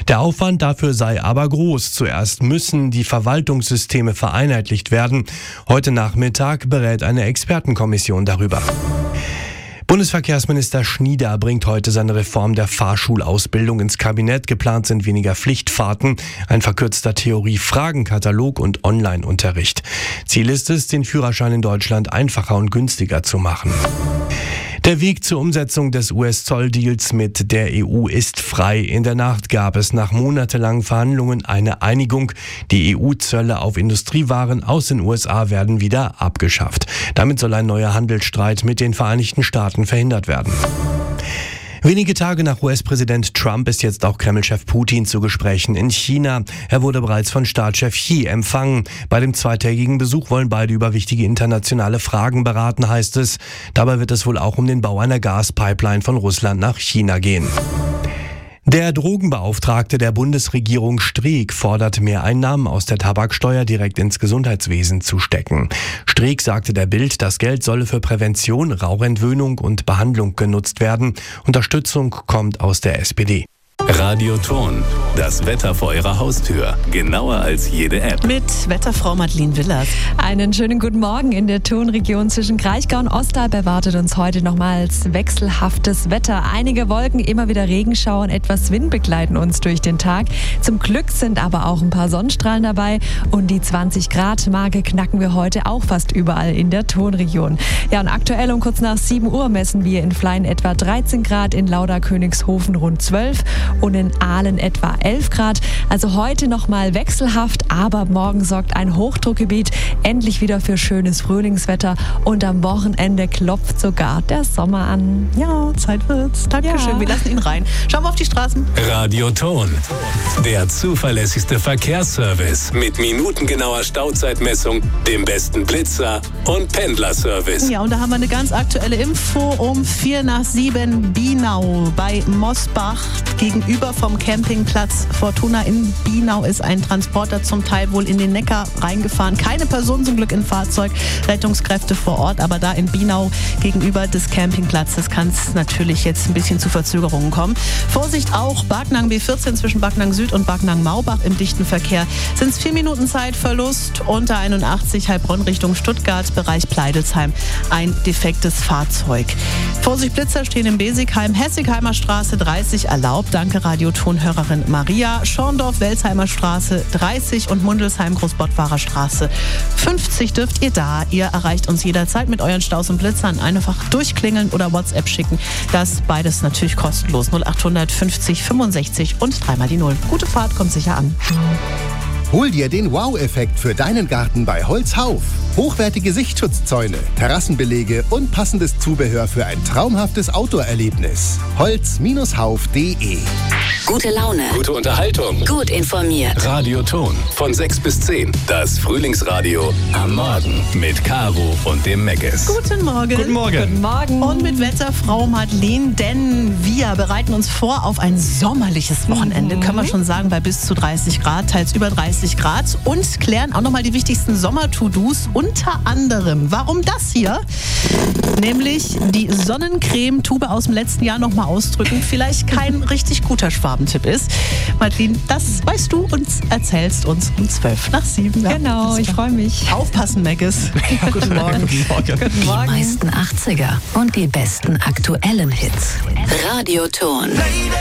Der Aufwand dafür sei aber groß. Zuerst müssen die Verwaltungssysteme vereinheitlicht werden. Heute Nachmittag berät eine Expertenkommission darüber. Bundesverkehrsminister Schnieder bringt heute seine Reform der Fahrschulausbildung ins Kabinett. Geplant sind weniger Pflichtfahrten, ein verkürzter Theorie-Fragenkatalog und Online-Unterricht. Ziel ist es, den Führerschein in Deutschland einfacher und günstiger zu machen. Der Weg zur Umsetzung des US-Zolldeals mit der EU ist frei. In der Nacht gab es nach monatelangen Verhandlungen eine Einigung. Die EU-Zölle auf Industriewaren aus den USA werden wieder abgeschafft. Damit soll ein neuer Handelsstreit mit den Vereinigten Staaten verhindert werden. Wenige Tage nach US-Präsident Trump ist jetzt auch Kreml-Chef Putin zu Gesprächen in China. Er wurde bereits von Staatschef Xi empfangen. Bei dem zweitägigen Besuch wollen beide über wichtige internationale Fragen beraten, heißt es. Dabei wird es wohl auch um den Bau einer Gaspipeline von Russland nach China gehen. Der Drogenbeauftragte der Bundesregierung Streeck fordert, mehr Einnahmen aus der Tabaksteuer direkt ins Gesundheitswesen zu stecken. Streeck sagte der Bild, das Geld solle für Prävention, Rauchentwöhnung und Behandlung genutzt werden. Unterstützung kommt aus der SPD. Radio Ton, das Wetter vor Ihrer Haustür. Genauer als jede App. Mit Wetterfrau Madeleine Willers. Einen schönen guten Morgen. In der Tonregion zwischen Kraichgau und Ostalb erwartet uns heute nochmals wechselhaftes Wetter. Einige Wolken, immer wieder Regenschauer und etwas Wind begleiten uns durch den Tag. Zum Glück sind aber auch ein paar Sonnenstrahlen dabei. Und die 20-Grad-Marke knacken wir heute auch fast überall in der Tonregion. Ja, und aktuell um kurz nach 7 Uhr messen wir in Flein etwa 13 Grad, in Lauda-Königshofen rund 12 und in Aalen etwa 11 Grad. Also heute nochmal wechselhaft, aber morgen sorgt ein Hochdruckgebiet endlich wieder für schönes Frühlingswetter und am Wochenende klopft sogar der Sommer an. Ja, Zeit wird's. Dankeschön, wir lassen ihn rein. Schauen wir auf die Straßen. Radio Ton, der zuverlässigste Verkehrsservice mit minutengenauer Stauzeitmessung, dem besten Blitzer und Pendlerservice. Ja, und da haben wir eine ganz aktuelle Info um 6:45 Bienau bei Mosbach. Gegenüber vom Campingplatz Fortuna in Bienau ist ein Transporter zum Teil wohl in den Neckar reingefahren. Keine Person zum Glück im Fahrzeug, Rettungskräfte vor Ort, aber da in Bienau gegenüber des Campingplatzes kann es natürlich jetzt ein bisschen zu Verzögerungen kommen. Vorsicht auch, Backnang B14 zwischen Backnang Süd und Backnang Maubach im dichten Verkehr sind es 4 Minuten Zeitverlust. Unter 81 Heilbronn Richtung Stuttgart, Bereich Pleidelsheim, ein defektes Fahrzeug. Vorsicht, Blitzer stehen im Besigheim, Hessigheimer Straße 30 erlaubt. Danke Radio-Tonhörerin Maria. Schorndorf, Welsheimer Straße 30 und Mundelsheim, Großbottwarer Straße 50 dürft ihr da. Ihr erreicht uns jederzeit mit euren Staus und Blitzern. Einfach durchklingeln oder WhatsApp schicken. Das beides natürlich kostenlos. 0800 50 65 und 3 die 0. Gute Fahrt, kommt sicher an. Hol dir den Wow-Effekt für deinen Garten bei Holzhauf. Hochwertige Sichtschutzzäune, Terrassenbelege und passendes Zubehör für ein traumhaftes Outdoor-Erlebnis. Holz-hauf.de. Gute Laune. Gute Unterhaltung. Gut informiert. Radio Ton von 6 bis 10. Das Frühlingsradio am Morgen mit Caro und dem Meckes. Guten Morgen. Guten Morgen. Guten Morgen. Und mit Wetterfrau Madeleine, denn wir bereiten uns vor auf ein sommerliches Wochenende, können wir schon sagen, bei bis zu 30 Grad, teils über 30 Grad und klären auch nochmal die wichtigsten Sommer-To-Dos, unter anderem, warum das hier, nämlich die Sonnencreme-Tube aus dem letzten Jahr nochmal ausdrücken, vielleicht kein richtig guter Schwabentipp ist. Madeleine, das weißt du und erzählst uns um 6:55. Ja, Genau, ich freue mich. Aufpassen, Meckes. Guten Morgen. Guten Morgen. Die meisten 80er und die besten aktuellen Hits. Radio Ton.